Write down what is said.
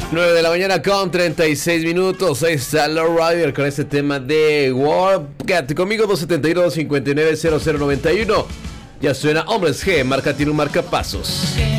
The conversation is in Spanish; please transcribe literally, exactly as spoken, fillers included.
nueve de la mañana con treinta y seis minutos. Ahí está Low Rider con este tema de War. Quédate conmigo, dos siete dos, cinco nueve, cero cero nueve uno. Ya suena Hombres G, marca tiene un marcapasos.